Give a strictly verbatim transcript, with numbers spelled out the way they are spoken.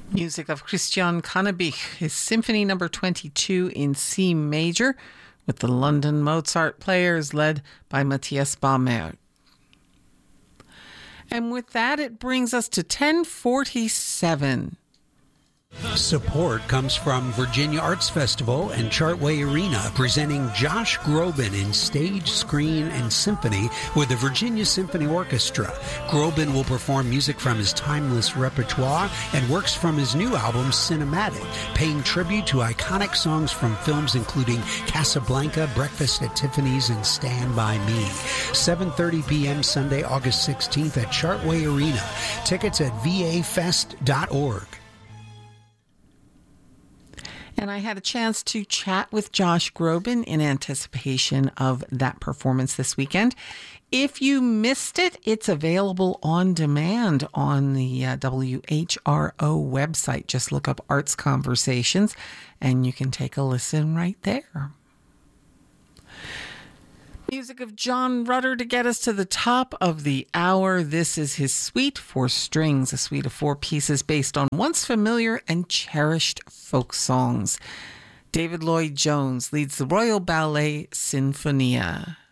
Music of Christian Cannabich, his Symphony Number twenty-two in C major, with the London Mozart Players led by Matthias Bamert. And with that, it brings us to ten forty-seven. Support comes from Virginia Arts Festival and Chartway Arena, presenting Josh Groban in stage, screen, and symphony with the Virginia Symphony Orchestra. Groban will perform music from his timeless repertoire and works from his new album, Cinematic, paying tribute to iconic songs from films including Casablanca, Breakfast at Tiffany's, and Stand By Me. seven thirty p.m. Sunday, August sixteenth at Chartway Arena. Tickets at v a fest dot org. And I had a chance to chat with Josh Groban in anticipation of that performance this weekend. If you missed it, it's available on demand on the uh, W H R O website. Just look up Arts Conversations and you can take a listen right there. Music of John Rutter to get us to the top of the hour. This is his Suite for Strings, a suite of four pieces based on once familiar and cherished folk songs. David Lloyd Jones leads the Royal Ballet Sinfonia.